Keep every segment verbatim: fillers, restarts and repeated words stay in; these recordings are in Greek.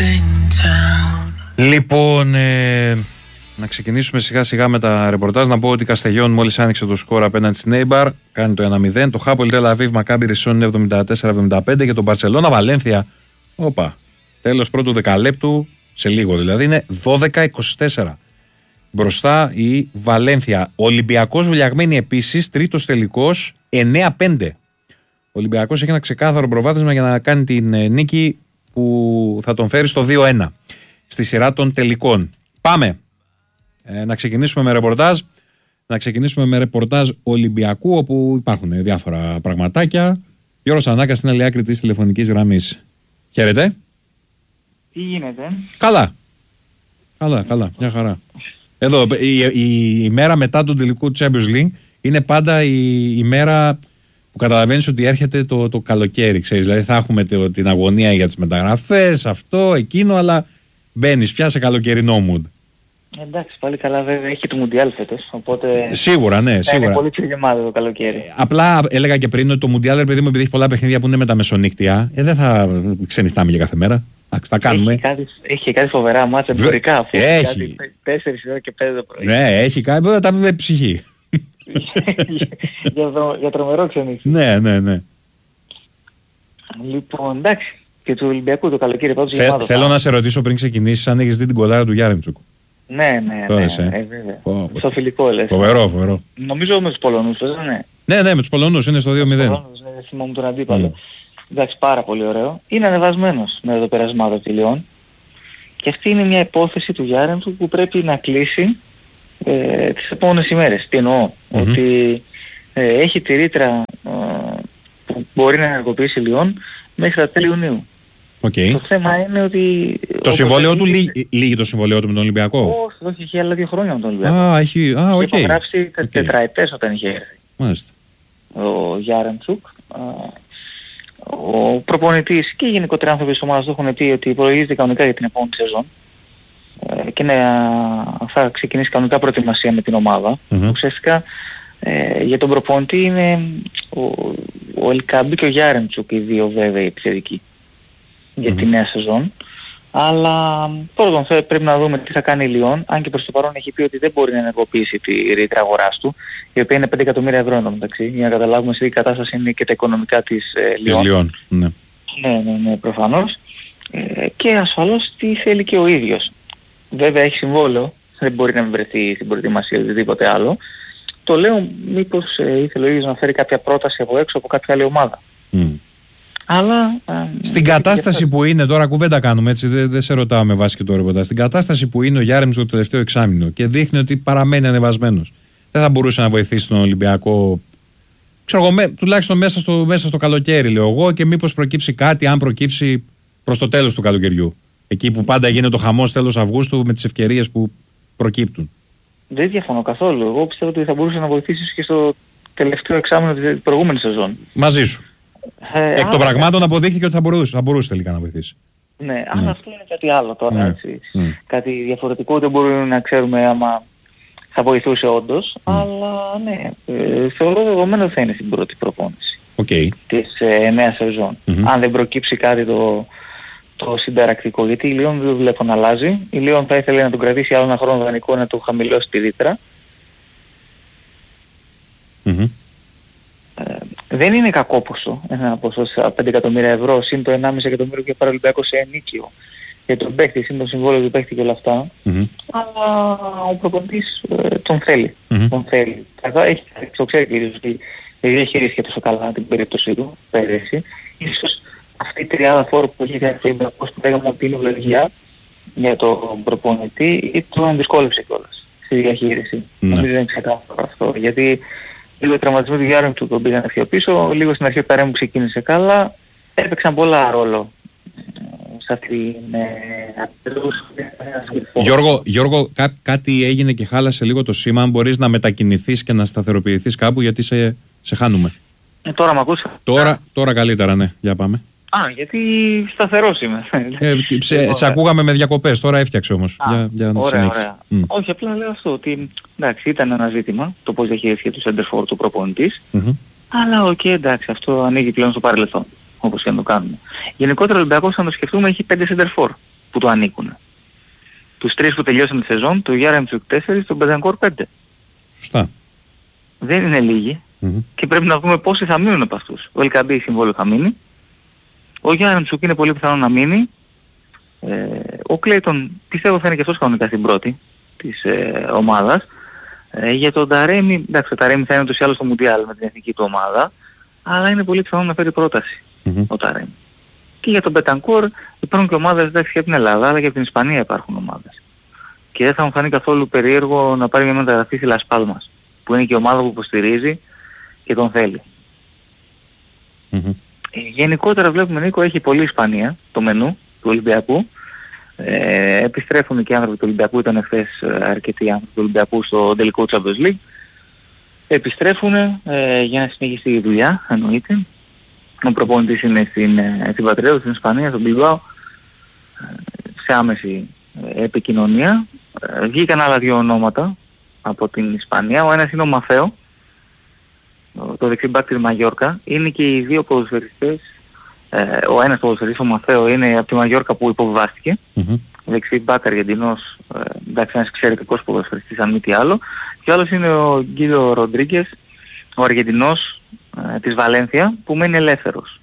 Λοιπόν, ε, να ξεκινήσουμε σιγά σιγά με τα ρεπορτάζ. Να πω ότι η Καστελιόν μόλις άνοιξε το σκορ απέναντι στην Έιμπαρ, κάνει το ένα μηδέν. Το Χάπολ Τελ Αβίβ Μακάμπι Ρισόν είναι εβδομήντα τέσσερα εβδομήντα πέντε και το Μπαρσελόνα Βαλένθια. Όπα, τέλος πρώτου δεκαλέπτου, σε λίγο δηλαδή, είναι δώδεκα είκοσι τέσσερα. Μπροστά η Βαλένθια. Ο Ολυμπιακός βουλιαγμένη επίσης, τρίτος τελικός, εννέα πέντε. Ο Ολυμπιακός έχει ένα ξεκάθαρο προβάδισμα για να κάνει την νίκη που θα τον φέρει στο δύο ένα στη σειρά των τελικών. Πάμε ε, να ξεκινήσουμε με ρεπορτάζ. Να ξεκινήσουμε με ρεπορτάζ Ολυμπιακού, όπου υπάρχουν διάφορα πραγματάκια. Γιώργος Ανάκας στην άλλη άκρη της τηλεφωνικής γραμμής. Χαίρετε. Τι γίνεται? Καλά. Καλά, καλά, μια χαρά. Εδώ, η, η, η μέρα μετά τον τελικό Champions League είναι πάντα η, η μέρα που καταλαβαίνεις ότι έρχεται το, το καλοκαίρι, ξέρεις. Δηλαδή θα έχουμε το, την αγωνία για τις μεταγραφές, αυτό, εκείνο, αλλά μπαίνεις πια σε καλοκαιρινό mood. Εντάξει, πάλι καλά, βέβαια έχει το Μουντιάλ φέτος, οπότε... Σίγουρα, ναι, σίγουρα. Είναι πολύ πιο γεμάτο το καλοκαίρι. Ε, απλά έλεγα και πριν ότι το Μουντιάλ, επειδή μου επειδή έχει πολλά παιχνίδια που είναι με τα μεσονύκτια, ε, δεν θα ξενυχτάμε για κάθε μέρα. Θα κάνουμε. Έχει κάτι, έχει κάτι φοβερά μάτσα εμπορικά, αφού έχει κάτι τέσσερις ώρα και πέντε το πρωί. Ναι, έχει κάτι, μπορεί να τα βρει ψυχή. για, τρο, για τρομερό ξενύχτη. Ναι, ναι, ναι. Λοιπόν, εντάξει. Και του Ολυμπιακού το καλοκαίρι πάντως Θε, γεμάτο. Θέλω να σε ρωτήσω πριν ξεκινήσεις αν έχεις δει την κολάρα του Γιάρεμτσουκ. Ναι, ναι, Τώρα ναι, είσαι. ναι, βέβαια. Πω, Στο φιλικό λες. Φοβερό, φοβερό. Νομίζω με τους Πολωνούς, δεν είναι? Ναι, ναι, με τους Πολωνούς είναι στο δύο μηδέν. Πολωνούς, ναι, θυμόμουν τον αντίπαλο. Mm. Εντάξει, πάρα πολύ ωραίο. Είναι ανεβασμένος με το περασμάτο τελειών. Και αυτή είναι μια υπόθεση του Γιάρεμτσουκ που πρέπει να κλείσει ε, τις επόμενες ημέρες. Τι εννοώ? Mm-hmm. Ότι ε, έχει τη ρήτρα ε, που μπορεί να ενεργοποιήσει Λιόν μέχρι τα τέλη Ιουνίου. Okay. Το θέμα είναι ότι... Το συμβόλαιο του λύγει, λύγει το συμβόλαιο του με τον Ολυμπιακό. Όχι, όχι, είχε άλλα δύο χρόνια με τον Ολυμπιακό. Α, έχει, α, οκ. Είχε υπογράψει okay. τετραετές όταν είχε έρθει. Μάλιστα. Ο Γιάρεμτσουκ. Ο προπονητής και οι γενικότερα άνθρωποι της ομάδας του έχουν πει ότι υπολογίζεται κανονικά για την επόμενη σεζόν και να θα ξεκινήσει κανονικά προετοιμασία με την ομάδα. Mm-hmm. Ουσιαστικά ε, για τον προπονητή είναι ο, ο Ελκαμπή και ο Γιάρεμτσουκ οι δύο βέβαιοι επιθετικοί για mm-hmm. τη νέα σεζόν. Αλλά πρώτον πρέπει να δούμε τι θα κάνει η Λιόν, αν και προς το παρόν έχει πει ότι δεν μπορεί να ενεργοποιήσει τη ρήτρα αγοράς του, η οποία είναι πέντε εκατομμύρια ευρώ ενώ μεταξύ, για να καταλάβουμε σε τι κατάσταση είναι και τα οικονομικά της ε, Λιόν. Της Λιόν, ναι. Ναι, ναι, ναι, προφανώς. Ε, και ασφαλώς τι θέλει και ο ίδιος. Βέβαια έχει συμβόλαιο, δεν μπορεί να βρεθεί στην προετοιμασία ή οτιδήποτε άλλο. Το λέω μήπως ε, ήθελε ο ίδιος να φέρει κάποια πρόταση από έξω από κάποια άλλη ομάδα. Mm. Αλλά, α, στην κατάσταση που είναι τώρα, κουβέντα κάνουμε έτσι, δεν, δεν σε ρωτάω με βάση και το ρεπορτάζ. Στην κατάσταση που είναι ο Γιάρεμτσουκ το τελευταίο εξάμηνο και δείχνει ότι παραμένει ανεβασμένος, δεν θα μπορούσε να βοηθήσει τον Ολυμπιακό, ξέρω εγώ, με, τουλάχιστον μέσα στο, μέσα στο καλοκαίρι, λέω εγώ, και μήπως προκύψει κάτι, αν προκύψει προς το τέλος του καλοκαιριού. Εκεί που πάντα γίνεται το χαμός τέλος Αυγούστου με τις ευκαιρίες που προκύπτουν. Δεν διαφωνώ καθόλου. Εγώ πιστεύω ότι θα μπορούσε να βοηθήσει και στο τελευταίο εξάμηνο της προηγούμενης σεζόν. Μαζί σου. Ε, Εκ των πραγμάτων αποδείχθηκε ότι θα μπορούσε, θα μπορούσε τελικά να βοηθήσει. Ναι, αλλά ναι. Αυτό είναι κάτι άλλο τώρα, ναι. έτσι. Mm. Κάτι διαφορετικό, δεν μπορούμε να ξέρουμε άμα θα βοηθούσε όντως, mm. αλλά ναι, ε, θεωρώ δεδομένο ότι θα είναι στην πρώτη προπόνηση okay. της ε, νέας σεζόν. Mm-hmm. Αν δεν προκύψει κάτι το, το συνταρακτικό, γιατί η Λιόν δεν βλέπω να αλλάζει. Η Λιόν θα ήθελε να τον κρατήσει άλλο ένα χρόνο δανεικό, να το χαμηλώσει τη ρήτρα. Mm-hmm. Ε, δεν είναι κακό ποσό, ένα ποσό σε πέντε εκατομμύρια ευρώ, συν το ενάμιση εκατομμύριο και πάρει ο Ολυμπιακός σε ενίκιο για τον παίκτη, συν το συμβόλαιο του παίκτη και όλα αυτά. Mm-hmm. Αλλά ο προπονητής ε, τον θέλει. Mm-hmm. Τον θέλει. Εδώ έχει, το ξέρει κυρίως ότι δεν διαχειρίστηκε τόσο καλά την περίπτωσή του πέρυσι. Ίσως αυτή η τριάδα φόρου που έχει κάνει ο Ολυμπιακός που λέγαμε ότι είναι βλογιά για τον προπονητή ή τον δυσκόλεψε κιόλας στη διαχείριση. Mm-hmm. Νομίζω δεν είναι ξεκάθαρο αυτό, γιατί λίγο τραυματισμό του Γιάρεμτσουκ τον πήγαν πιο πίσω, λίγο στην αρχή ο Ταρέμου ξεκίνησε καλά, έπαιξαν πολλά ρόλο σε αυτή την... Ε, Γιώργο, Γιώργο κά, κάτι έγινε και χάλασε λίγο το σήμα, αν μπορείς να μετακινηθείς και να σταθεροποιηθείς κάπου, γιατί σε, σε χάνουμε. Ε, τώρα μ' ακούσα. Τώρα, τώρα καλύτερα, ναι, για πάμε. Α, γιατί σταθερός είμαι. Ε, σε, σε ακούγαμε με διακοπές, τώρα έφτιαξε όμως. Α, για, για να ωραία, ωραία. Mm. Όχι, απλά λέω αυτό, ότι εντάξει, ήταν ένα ζήτημα το πώς διαχειρίστηκε το center forward του προπονητής, mm-hmm. αλλά οκ, okay, εντάξει, αυτό ανοίγει πλέον στο παρελθόν, όπως και να το κάνουμε. Γενικότερα ο Ολυμπιακός, αν το σκεφτούμε, έχει πέντε center forward. που του ανήκουν. Τους τρεις που τελειώσαν τη σεζόν, το Γιάρεμτσουκ τέσσερα, τον Μπετανκόρ πέντε. Σωστά. Δεν είναι λίγοι mm-hmm. και πρέπει να δούμε πόσοι θα μείνουν από αυτούς. Ο Ελκαμπή συμβόλαιο θα μείνει. Ο Γιάρεμτσουκ είναι πολύ πιθανό να μείνει. Ε, ο Κλέιτον πιστεύω θα είναι και αυτός κανονικά στην πρώτη της ε, ομάδας. Ε, για τον Ταρέμι, εντάξει, ο Ταρέμι θα είναι ούτως ή άλλως στο Μουντιάλ με την εθνική του ομάδα, αλλά είναι πολύ πιθανό να φέρει πρόταση mm-hmm. ο Ταρέμι. Και για τον Μπετανκόρ υπάρχουν και ομάδες, εντάξει, και από την Ελλάδα αλλά και από την Ισπανία υπάρχουν ομάδες. Και δεν θα μου φανεί καθόλου περίεργο να πάρει μια μεταγραφή στη Λας Πάλμας, που είναι και η ομάδα που υποστηρίζει και τον θέλει. Mm-hmm. Ε, γενικότερα βλέπουμε, Νίκο, έχει πολύ Ισπανία το μενού του Ολυμπιακού. Ε, επιστρέφουν και οι άνθρωποι του Ολυμπιακού, ήταν χθες αρκετοί άνθρωποι του Ολυμπιακού στο τελικό Champions League. Επιστρέφουν ε, για να συνεχίσει η δουλειά, εννοείται. Ο προπονητής είναι στην, ε, στην πατρίδα του, στην Ισπανία, στον Μπιλμπάο, σε άμεση ε, επικοινωνία. Ε, βγήκαν άλλα δύο ονόματα από την Ισπανία. Ο ένας είναι ο Μαθαίο, το δεξί μπακ της Μαγιόρκα. Είναι και οι δύο ποδοσφαιριστές. Ε, ο ένας ποδοσφαιριστής, ο Μαθαίο, είναι από τη Μαγιόρκα που υποβιβάστηκε. Mm-hmm. Δεξί μπακ Αργεντινός, ε, εντάξει, ένας εξαιρετικός ποδοσφαιριστής αν μη τι άλλο. Και άλλος είναι ο Γκίλο Ροντρίγκες, ο Αργεντινός ε, της Βαλένθια, που μένει ελεύθερος.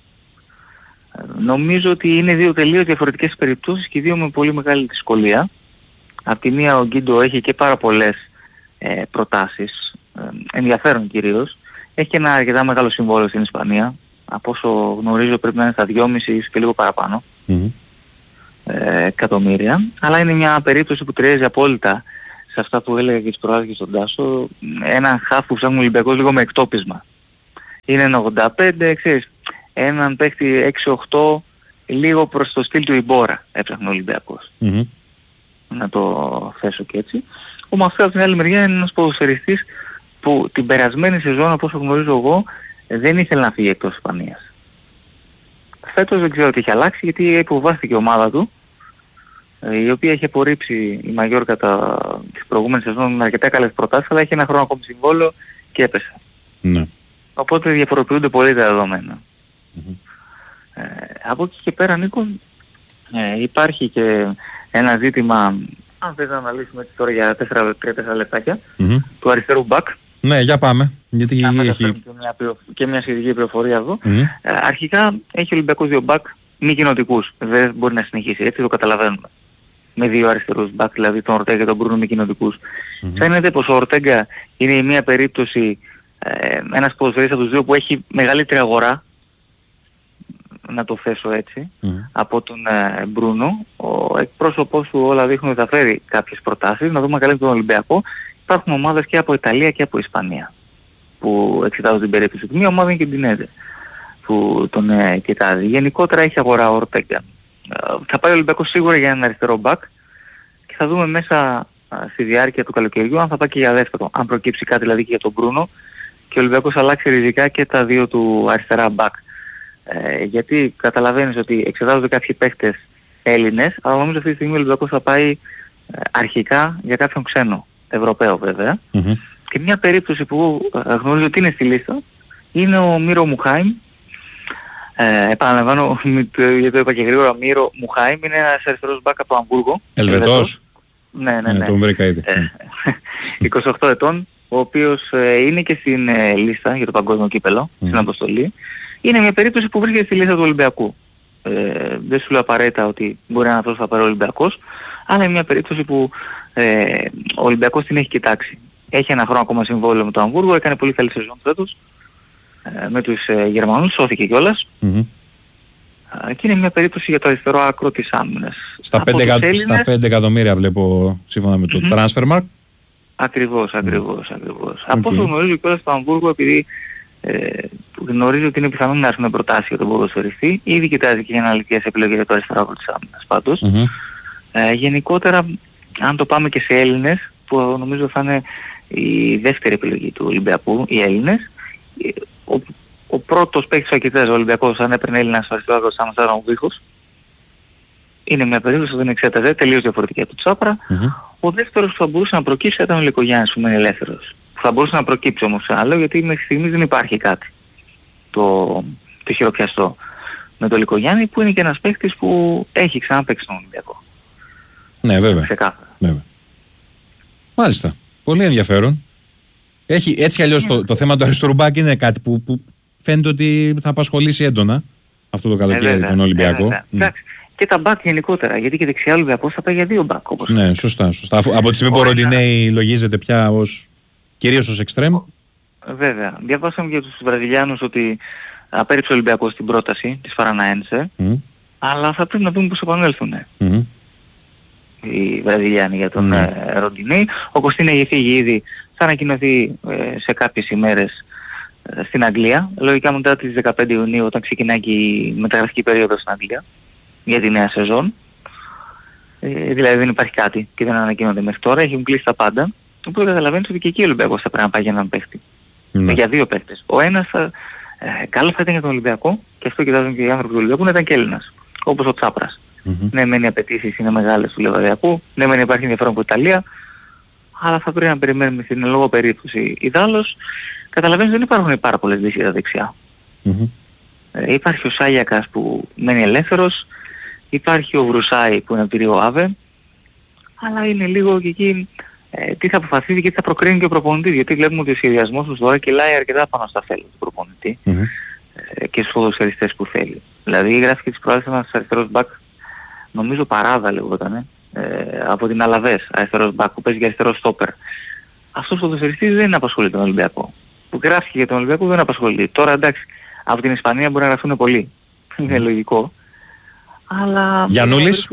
Ε, νομίζω ότι είναι δύο τελείως διαφορετικές περιπτώσεις και δύο με πολύ μεγάλη δυσκολία. Απ' τη μία ο Γκίντο έχει και πάρα πολλές ε, προτάσεις, ε, ενδιαφέρον κυρίως. Έχει και ένα αρκετά μεγάλο συμβόλαιο στην Ισπανία. Από όσο γνωρίζω πρέπει να είναι στα δυόμισι και λίγο παραπάνω mm-hmm. ε, εκατομμύρια. Αλλά είναι μια περίπτωση που ταιριάζει απόλυτα σε αυτά που έλεγα και τις προάλλες και στον Τάσο. Έναν χαφ που ψάχνουν Ολυμπιακός λίγο με εκτόπισμα. Είναι ένα ογδόντα πέντε, ξέρεις, έναν παίχτη έξι οκτώ, λίγο προς το στυλ του Ιμπόρα έψαχνε ο Ολυμπιακός. Mm-hmm. Να το θέσω και έτσι. Ο Μαθαίο από την άλλη μεριά είναι ένας ποδοσφαιριστής που την περασμένη σεζόν, όπως γνωρίζω εγώ, δεν ήθελε να φύγει εκτός Ισπανίας. Φέτος δεν ξέρω τι έχει αλλάξει, γιατί υποβάστηκε η ομάδα του, η οποία έχει απορρίψει η Μαγιόρκα τα, τις προηγούμενες σεζόν με αρκετά καλές προτάσεις, αλλά έχει ένα χρόνο ακόμη συμβόλαιο και έπεσε. Ναι. Οπότε διαφοροποιούνται πολύ τα δεδομένα. Mm-hmm. Ε, από εκεί και πέρα, Νίκο, ε, υπάρχει και ένα ζήτημα, αν θες να αναλύσουμε τώρα για τέσσερα τέσσερα λεπτάκια, mm-hmm. του αριστερού μπακ. Ναι, για πάμε. Γιατί να έχει... και μια, και μια σχετική πληροφορία εδώ. Mm-hmm. Ε, αρχικά έχει ο Ολυμπιακός δύο μπακ μη κοινοτικούς. Δεν μπορεί να συνεχίσει, έτσι το καταλαβαίνουμε. Με δύο αριστερούς μπακ, δηλαδή τον Ορτέγκα και τον Μπρούνο μη κοινοτικούς. Mm-hmm. Φαίνεται πως ο Ορτέγκα είναι η μία περίπτωση, ε, ένας ποδοσφαιριστής από τους δύο που έχει μεγαλύτερη αγορά, να το θέσω έτσι, mm. από τον ε, Μπρούνο. Ο εκπρόσωπός του όλα δείχνουν ότι θα φέρει κάποιες προτάσεις. Να δούμε καλύτερα τον Ολυμπιακό. Υπάρχουν ομάδες και από Ιταλία και από Ισπανία που εξετάζουν την περίπτωση του. Μία ομάδα είναι και την Έντε που τον ε, κοιτάζει. Γενικότερα έχει αγορά ο Ορτέγκα. Ε, θα πάει ο Ολυμπιακός σίγουρα για έναν αριστερό μπακ και θα δούμε μέσα ε, στη διάρκεια του καλοκαιριού αν θα πάει και για δεύτερο. Αν προκύψει κάτι δηλαδή και για τον Μπρούνο και ο Ολυμπιακός αλλάξει ριζικά και τα δύο του αριστερά μπακ. Ε, γιατί καταλαβαίνεις ότι εξετάζονται κάποιοι παίκτες Έλληνες, αλλά νομίζω αυτή τη στιγμή ο Ολυμπιακός θα πάει ε, αρχικά για κάποιον ξένο, Ευρωπαίο βέβαια. Mm-hmm. Και μια περίπτωση που ε, γνωρίζω ότι είναι στη λίστα είναι ο Μύρο Μουχάιμ. Ε, επαναλαμβάνω, γιατί το είπα και γρήγορα, Μύρο Μουχάιμ είναι ένας αριστερός μπακ από το Αμβούργο. Ελβετός. Ναι, ναι, ναι. Ε, τον βρήκα ήδη. Ε, είκοσι οκτώ ετών, ο οποίος ε, είναι και στην ε, λίστα για το παγκόσμιο κύπελλο, mm. στην αποστολή. Είναι μια περίπτωση που βρίσκεται στη λίστα του Ολυμπιακού. Ε, δεν σου λέω απαραίτητα ότι μπορεί να αυτός θα πάρει ο Ολυμπιακός, αλλά είναι μια περίπτωση που ε, ο Ολυμπιακός την έχει κοιτάξει. Έχει ένα χρόνο ακόμα συμβόλαιο με το Αμβούργο, έκανε πολύ καλή σεζόν φέτος ε, με τους ε, Γερμανούς, σώθηκε κιόλας. Mm-hmm. Ε, και είναι μια περίπτωση για το αριστερό άκρο της άμυνας. Στα πέντε εκατομμύρια βλέπω σύμφωνα με το mm-hmm. Transfermarkt. Ακριβώς, ακριβώς, ακριβώς. Okay. Από όσο γνωρίζω κιόλας στο Αμβούργο, επειδή Ε, γνωρίζω ότι είναι πιθανό να έρθουν προτάσεις για τον ποδοσφαιριστή. Ήδη κοιτάζει και για αναλυτικές επιλογές για το αριστερό άκρο της άμυνας πάντως. Mm-hmm. Ε, γενικότερα, αν το πάμε και σε Έλληνες, που νομίζω θα είναι η δεύτερη επιλογή του Ολυμπιακού, οι Έλληνες, ο, ο πρώτος παίκτης που κοιτάζει ο Ολυμπιακός, αν έπαιρνε Έλληνα στο αριστερό άκρο της άμυνας, ήταν ο Βίχος. Είναι μια περίπτωση που δεν εξέταζε, τελείως διαφορετική από το Τσάπρα. Mm-hmm. Ο δεύτερος που θα μπορούσε να προκύψει ήταν ο Λικογιάννης που μένει ελεύθερος. Θα μπορούσε να προκύψει όμως άλλο, γιατί μέχρι στιγμής δεν υπάρχει κάτι το, το χειροπιαστό. με τον Λικογιάννη, που είναι και ένας παίκτης που έχει ξαναπαίξει τον Ολυμπιακό. Ναι, βέβαια. Ξεκάθαρα. βέβαια. Μάλιστα. Πολύ ενδιαφέρον. Έχει, έτσι κι αλλιώς το, το θέμα του αριστερού μπακ είναι κάτι που, που φαίνεται ότι θα απασχολήσει έντονα αυτό το καλοκαίρι ε, τον Ολυμπιακό. Ε, mm. Και τα μπακ γενικότερα, γιατί και δεξιά Ολυμπιακός θα πάει για δύο μπακ. Όπως ναι, σωστά. σωστά. Από τη στιγμή που ο Ροντινέι λογίζεται πια ως, κυρίως ως εξτρέμ. Βέβαια. Διαβάσαμε για τους Βραζιλιάνους ότι απέρριψε ο Ολυμπιακός την πρόταση της Παραναένσε, mm. αλλά θα πρέπει να δούμε πώς επανέλθουν mm. οι Βραζιλιάνοι για τον mm. ε, Ροντινέι. Ο Κωστίνα έχει φύγει ήδη, θα ανακοινωθεί ε, σε κάποιες ημέρες ε, στην Αγγλία. Λογικά μετά τις δεκαπέντε Ιουνίου, όταν ξεκινάει και η μεταγραφική περίοδος στην Αγγλία για τη νέα σεζόν. Ε, δηλαδή δεν υπάρχει κάτι και δεν ανακοίνονται μέχρι τώρα, έχουν κλείσει τα πάντα. Οπότε καταλαβαίνεις ότι και εκεί ο Ολυμπιακός θα πρέπει να πάει για έναν παίχτη. Ναι. Για δύο παίχτες. Ο ένας θα, ε, καλό θα ήταν για τον Ολυμπιακό, και αυτό κοιτάζουν και οι άνθρωποι του Ολυμπιακού, να ήταν και Έλληνας. Όπως ο Τσάπρας. Mm-hmm. Ναι, μεν οι απαιτήσεις είναι μεγάλες του Λεβαδιακού, ναι, μεν υπάρχει ενδιαφέρον από Ιταλία, αλλά θα πρέπει να περιμένουμε στην λόγω περίπτωση. Ιδάλλως, καταλαβαίνεις δεν υπάρχουν πάρα πολλές δύσεις δεξιά. Mm-hmm. Ε, υπάρχει ο Σάγιακας που μένει ελεύθερος, υπάρχει ο Βρουσάη που είναι από τη Ρίο Άβε, αλλά είναι λίγο και εκεί ε, τι θα αποφασίζει και τι θα προκρίνει και ο προπονητής, γιατί βλέπουμε ότι ο σχεδιασμός του τώρα κυλάει αρκετά πάνω στα θέλη του προπονητή mm-hmm. ε, και στους ποδοσφαιριστές που θέλει. Δηλαδή γράφει και τις προάλλες ένας αριστερός μπακ, νομίζω Παράδα λεγότανε, ε, από την Αλαβές, αριστερός μπακ που παίζει για αριστερό στόπερ. Αυτός ο ποδοσφαιριστής δεν απασχολεί τον Ολυμπιακό. Που γράφει για τον Ολυμπιακό δεν απασχολεί. Τώρα εντάξει, από την Ισπανία μπορεί να γραφούν πολλοί. Είναι λογικό. Αλλά... Γιαννούλης.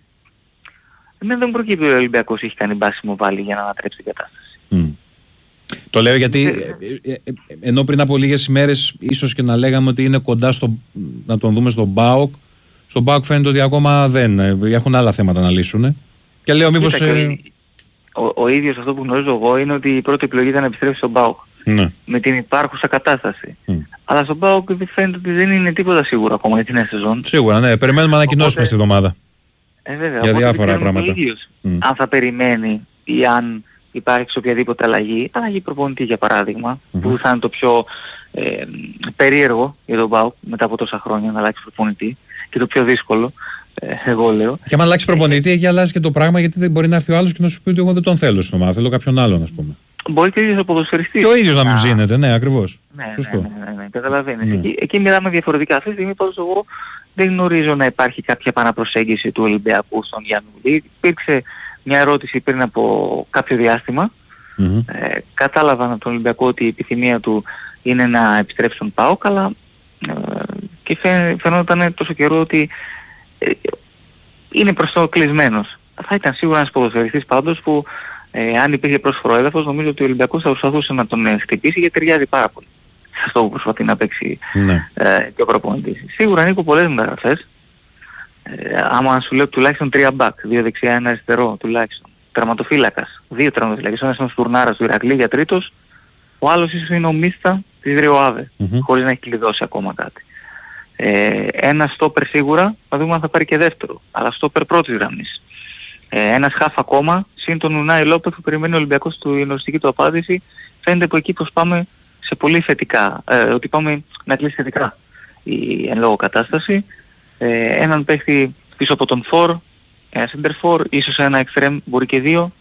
Εμένα δεν προκύπτει ο Ολυμπιακός έχει κάνει μπάσιμο βάλει για να ανατρέψει την κατάσταση. Mm. Το λέω γιατί ε, ε, ε, ενώ πριν από λίγες ημέρες ίσως και να λέγαμε ότι είναι κοντά στο, να τον δούμε στον ΠΑΟΚ, στον ΠΑΟΚ φαίνεται ότι ακόμα δεν έχουν άλλα θέματα να λύσουν. Και λέω μήπως... Κοίτα, ε... ο, ο ίδιος αυτό που γνωρίζω εγώ είναι ότι η πρώτη επιλογή ήταν να επιστρέψει στον ΠΑΟΚ. Ναι. Με την υπάρχουσα κατάσταση. Mm. Αλλά στον ΠΑΟΚ φαίνεται ότι δεν είναι τίποτα σίγουρο ακόμα για την νέα σεζόν. Σίγουρα, ναι. Περιμένουμε να ανακοινώσουμε στη εβδομάδα. Ε, βέβαια, για διάφορα πράγματα. Mm. Αν θα περιμένει ή αν υπάρχει οποιαδήποτε αλλαγή, αλλαγή προπονητή για παράδειγμα, mm-hmm. που θα είναι το πιο ε, περίεργο για τον ΠΑΟΚ μετά από τόσα χρόνια να αλλάξει προπονητή και το πιο δύσκολο, ε, εγώ λέω. Και αν αλλάξει προπονητή έχει αλλάξει και το πράγμα, γιατί δεν μπορεί να έρθει ο άλλος και να σου πει ότι εγώ δεν τον θέλω στην ομάδα, θέλω κάποιον άλλον, ας πούμε. Μπορεί και ο ίδιος ο ποδοσφαιριστής. Και ο ίδιος να μην ψήνεται, ναι, ακριβώς. Ναι, ναι, ναι, ναι, ναι, καταλαβαίνεις. Ναι. Εκεί, εκεί μιλάμε διαφορετικά. Αυτή τη στιγμή πάντως εγώ δεν γνωρίζω να υπάρχει κάποια επαναπροσέγγιση του Ολυμπιακού στον Γιαννούλη. Υπήρξε μια ερώτηση πριν από κάποιο διάστημα. Mm-hmm. Ε, κατάλαβαν από τον Ολυμπιακό ότι η επιθυμία του είναι να επιστρέψει στον ΠΑΟΚ, αλλά ε, και φαι, φαινόταν τόσο καιρό ότι ε, είναι προς το κλεισμένος. Θα ήταν σίγουρα ένας ποδοσφαιριστής πάντως που ε, αν υπήρχε πρόσφορο έδαφος, νομίζω ότι ο Ολυμπιακός θα προσπαθούσε να τον ε, χτυπήσει, γιατί ταιριάζει πάρα πολύ σε αυτό που προσπαθεί να παίξει ναι. ε, και ο προπονητής. Σίγουρα ανήκω πολλές μεταγραφές. Ε, άμα σου λέω τουλάχιστον τρία μπακ, δύο δεξιά, ένα αριστερό τουλάχιστον. Τερματοφύλακας, δύο τερματοφύλακες, ένας είναι ο Στουρνάρας του Ηρακλή για τρίτος, ο άλλος ίσως είναι ο Μίστα της Ριοάβε, mm-hmm. χωρίς να έχει κλειδώσει ακόμα κάτι. Ε, ένα στόπερ σίγουρα, θα δούμε αν θα πάρει και δεύτερο, αλλά στόπερ πρώτης γραμμής. Ε, ένας χαφ ακόμα, συν τον Ουνάι Λόπεθ που περιμένει ο Ολυμπιακός του γνωστική του απάντηση, φαίνεται από εκεί πως πάμε σε πολύ θετικά, ε, ότι πάμε να κλείσει θετικά η εν λόγω κατάσταση. Ε, έναν παίχτη πίσω από τον φορ, ένα center for, ίσως ένα extreme, μπορεί και δύο.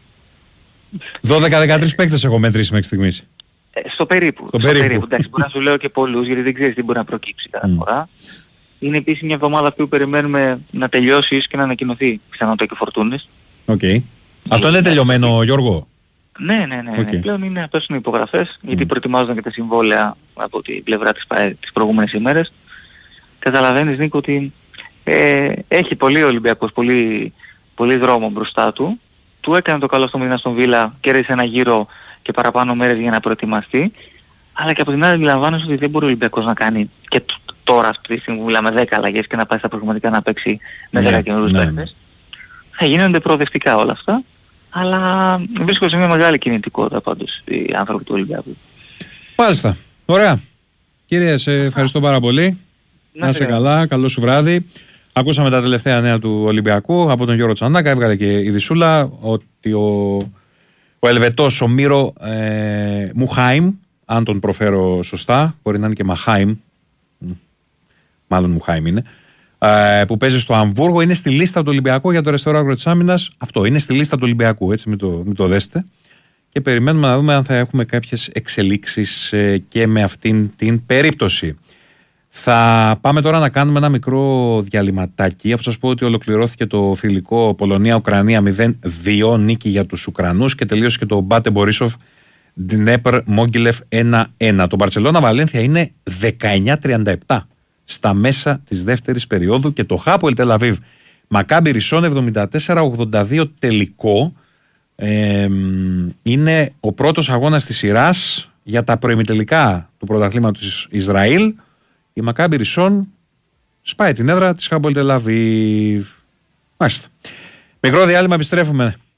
δώδεκα δεκατρείς παίκτες έχω μετρήσει μέχρι στιγμής. Ε, στο περίπου. Στο, στο περίπου. περίπου. Εντάξει, μπορεί να σου λέω και πολλούς, γιατί δεν ξέρεις τι μπορεί να προκύψει κάθε mm. φορά. Είναι επίσης μια εβδομάδα αυτή που περιμένουμε να τελειώσει ίσως και να ανακοινωθεί πιθανότητα και φορτούνες. Οκ. Okay. Αυτό είναι τελειωμένο, Γιώργο? Ναι, ναι, ναι. ναι. Okay. Πλέον είναι αυτές οι υπογραφές, mm. γιατί προετοιμάζονταν και τα συμβόλαια από την πλευρά της, τις προηγούμενες ημέρες. Καταλαβαίνεις, Νίκο, ότι ε, έχει πολύ Ολυμπιακός, πολύ, πολύ δρόμο μπροστά του. Του έκανε το καλό στο μήνα στον Βίλα, κέρδισε ένα γύρο και παραπάνω μέρες για να προετοιμαστεί. Αλλά και από την άλλη αντιλαμβάνεσαι ότι δεν μπορεί ο Ολυμπιακός να κάνει και τώρα αυτή τη στιγμή που μιλάμε δέκα αλλαγές και να πάει στα προγραμματικά να παίξει με δέκα καινούριους παίκτες. Θα γίνονται προοδευτικά όλα αυτά, αλλά βρίσκονται σε μια μεγάλη κινητικότητα πάντως οι άνθρωποι του Ολυμπιακού. Μάλιστα. Ωραία. Κύριε, σε ευχαριστώ πάρα πολύ. Να είσαι καλά, καλό σου βράδυ. Ακούσαμε τα τελευταία νέα του Ολυμπιακού από τον Γιώργο Τσανάκα. Έβγαλε και η Δυσούλα ότι ο, ο Ελβετός, ο Μύρο ε, Μουχάιμ, αν τον προφέρω σωστά, μπορεί να είναι και Μαχάιμ, μάλλον Μουχάιμ είναι, ε, που παίζει στο Αμβούργο. Είναι στη λίστα του Ολυμπιακού για το ρεστοράγρο της Άμυνας. Αυτό είναι στη λίστα του Ολυμπιακού, έτσι, μην το, μην το δέστε. Και περιμένουμε να δούμε αν θα έχουμε κάποιες εξελίξεις ε, και με αυτήν την περίπτωση. Θα πάμε τώρα να κάνουμε ένα μικρό διαλυματάκι, αφού σας πω ότι ολοκληρώθηκε το φιλικό Πολωνία-Ουκρανία μηδέν δύο, νίκη για τους Ουκρανούς, και τελείωσε και το Μπάτε Μπορίσοφ Ντνέπρ Μόγκιλεφ ένα ένα. Το Μπαρτσελώνα Βαλένθια είναι δεκαεννιά τριάντα επτά στα μέσα της δεύτερης περίοδου, και το Χάποελ Τελ Αβίβ Μακάμπι Ρισόν εβδομήντα τέσσερα ογδόντα δύο τελικό. Ε, είναι ο πρώτος αγώνας της σειράς για τα προημιτελικά του πρωταθλήματος Ισραήλ. Η Μακάμπι Ρισόν σπάει την έδρα της Χάποελ Τελ Αβίβ. Μάλιστα. Μικρό διάλειμμα, επιστρέφουμε.